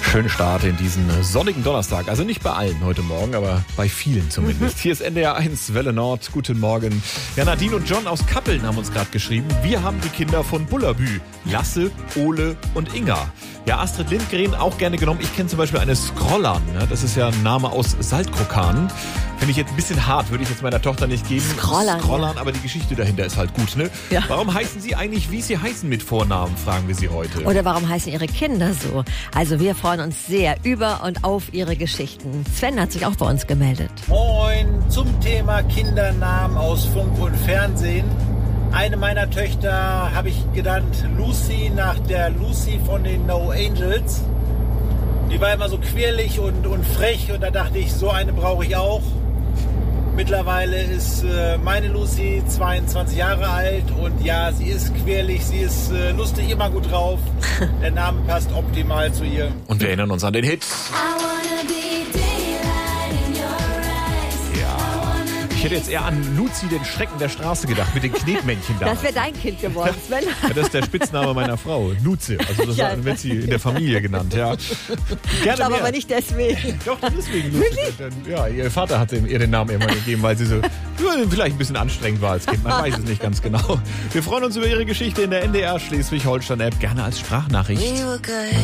Schönen Start in diesen sonnigen Donnerstag. Also nicht bei allen heute Morgen, aber bei vielen zumindest. Hier ist NDR 1, Welle Nord. Guten Morgen. Ja, Nadine und John aus Kappeln haben uns gerade geschrieben. Wir haben die Kinder von Bullabü. Lasse, Ole und Inga. Ja, Astrid Lindgren auch gerne genommen. Ich kenne zum Beispiel eine Scrollan. Ne? Das ist ja ein Name aus Saltkrokan. Finde ich jetzt ein bisschen hart, würde ich jetzt meiner Tochter nicht geben. Scrollan, aber die Geschichte dahinter ist halt gut, ne? Ja. Warum heißen Sie eigentlich, wie Sie heißen mit Vornamen, fragen wir Sie heute. Oder warum heißen Ihre Kinder so? Also wir freuen uns sehr über und auf Ihre Geschichten. Sven hat sich auch bei uns gemeldet. Moin, zum Thema Kindernamen aus Funk und Fernsehen. Eine meiner Töchter habe ich genannt Lucy, nach der Lucy von den No Angels. Die war immer so quirlig und frech und da dachte ich, so eine brauche ich auch. Mittlerweile ist meine Lucy 22 Jahre alt und ja, sie ist quirlig, sie ist lustig, immer gut drauf. Der Name passt optimal zu ihr. Und wir erinnern uns an den Hit. Ich hätte jetzt eher an Luzi, den Schrecken der Straße, gedacht, mit den Knetmännchen da. Das wäre dein Kind geworden, Sven. Ja, das ist der Spitzname meiner Frau, Luzi. Also das wird sie in der Familie genannt, ja. Gerne ich glaube aber nicht deswegen. Doch, deswegen Luzi. Ja, ihr Vater hat ihr den Namen immer gegeben, weil sie so vielleicht ein bisschen anstrengend war als Kind. Man weiß es nicht ganz genau. Wir freuen uns über Ihre Geschichte in der NDR Schleswig-Holstein-App, gerne als Sprachnachricht.